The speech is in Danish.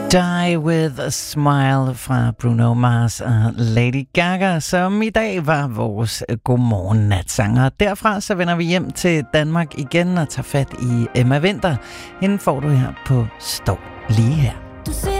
Die with a Smile fra Bruno Mars og Lady Gaga, som i dag var vores godmorgen natsanger. Derfra så vender vi hjem til Danmark igen og tager fat i Emma Winther. Hende får du her på Stå lige her. Du ser